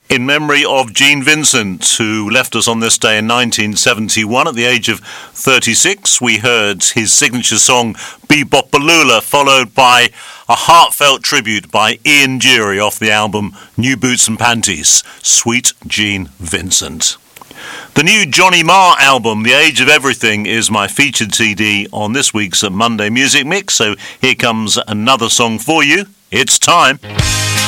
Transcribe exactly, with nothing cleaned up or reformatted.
in memory of Gene Vincent, who left us on this day in nineteen seventy-one at the age of thirty-six. We heard his signature song, Be-Bop-A-Lula, followed by a heartfelt tribute by Ian Dury off the album New Boots and Panties, Sweet Gene Vincent. The new Johnny Marr album, The Age of Everything, is my featured C D on this week's Monday Music Mix, so here comes another song for you. It's time.